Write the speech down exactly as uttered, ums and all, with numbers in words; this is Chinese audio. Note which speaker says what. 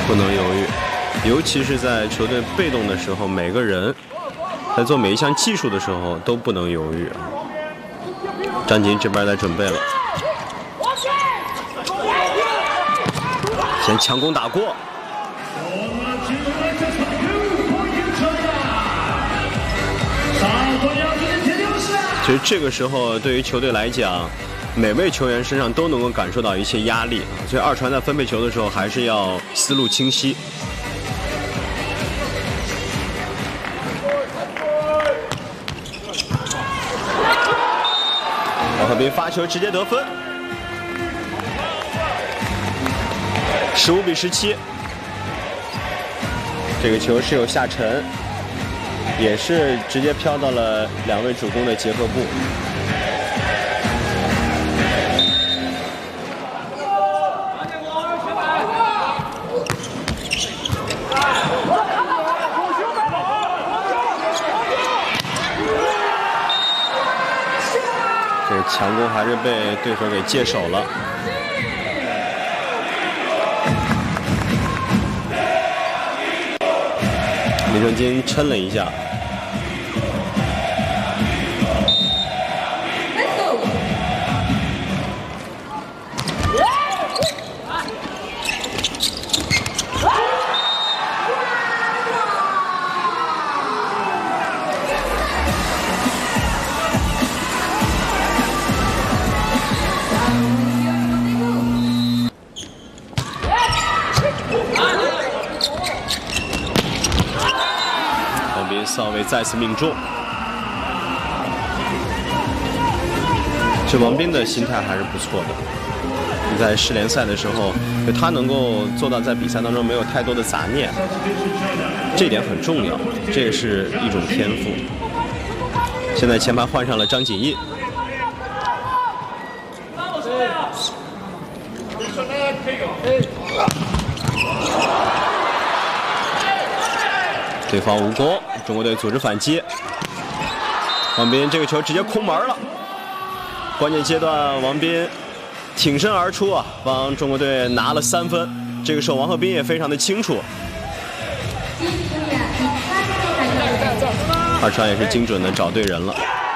Speaker 1: 不能犹豫，尤其是在球队被动的时候，每个人在做每一项技术的时候都不能犹豫。张锦这边在准备了，先强攻打过。其实这个时候对于球队来讲，每位球员身上都能够感受到一些压力，所以二传在分配球的时候还是要思路清晰。王鹤斌发球直接得分，十五比十七。这个球是有下沉，也是直接飘到了两位主攻的结合部。这个强攻还是被对手给接手了。李正金抻了一下，扫位再次命中，这王斌的心态还是不错的。在世联赛的时候，他能够做到在比赛当中没有太多的杂念，这一点很重要，这也是一种天赋。现在前排换上了张锦毅，对方无功，中国队组织反击。王斌这个球直接空门了，关键阶段王斌挺身而出啊，帮中国队拿了三分。这个时候王鹤斌也非常的清楚，二传也是精准的找对人了。